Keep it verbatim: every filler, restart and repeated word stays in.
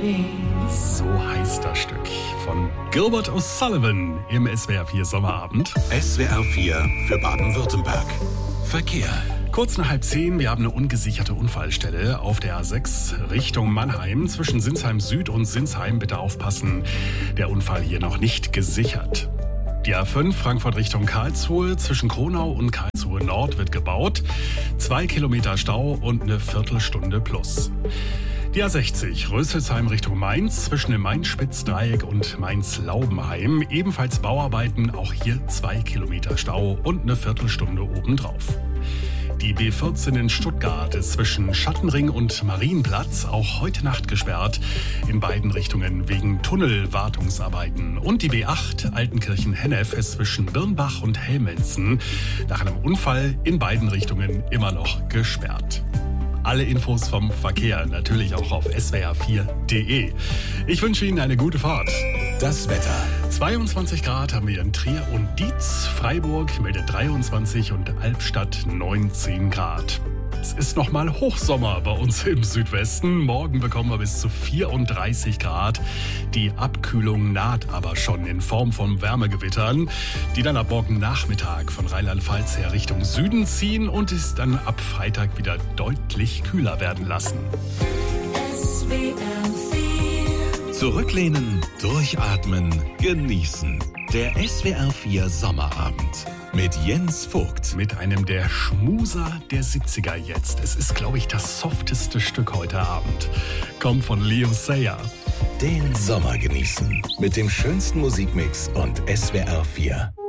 So heißt das Stück von Gilbert O'Sullivan im S W R vier Sommerabend. S W R vier für Baden-Württemberg. Verkehr. Kurz nach halb zehn, wir haben eine ungesicherte Unfallstelle auf der A sechs Richtung Mannheim. Zwischen Sinsheim Süd und Sinsheim bitte aufpassen, der Unfall hier noch nicht gesichert. Die A fünf Frankfurt Richtung Karlsruhe, zwischen Kronau und Karlsruhe Nord wird gebaut. Zwei Kilometer Stau und eine Viertelstunde plus. Die A sechzig Röselsheim Richtung Mainz, zwischen dem Main-Spitz-Dreieck und Mainz-Laubenheim. Ebenfalls Bauarbeiten, auch hier zwei Kilometer Stau und eine Viertelstunde obendrauf. Die B vierzehn in Stuttgart ist zwischen Schattenring und Marienplatz auch heute Nacht gesperrt. In beiden Richtungen wegen Tunnelwartungsarbeiten. Und die B acht Altenkirchen-Hennef ist zwischen Birnbach und Helmenzen nach einem Unfall in beiden Richtungen immer noch gesperrt. Alle Infos vom Verkehr natürlich auch auf s w r vier punkt d e. Ich wünsche Ihnen eine gute Fahrt. Das Wetter. zweiundzwanzig Grad haben wir in Trier und Dietz. Freiburg meldet dreiundzwanzig und Albstadt neunzehn Grad. Es ist nochmal Hochsommer bei uns im Südwesten. Morgen bekommen wir bis zu vierunddreißig Grad. Die Abkühlung naht aber schon in Form von Wärmegewittern, die dann ab morgen Nachmittag von Rheinland-Pfalz her Richtung Süden ziehen und es dann ab Freitag wieder deutlich kühler werden lassen. S W R vier. Zurücklehnen, durchatmen, genießen. Der S W R vier Sommerabend mit Jens Vogt. Mit einem der Schmuser der siebziger jetzt. Es ist, glaube ich, das softeste Stück heute Abend. Kommt von Leo Sayer. Den Sommer genießen mit dem schönsten Musikmix und S W R vier.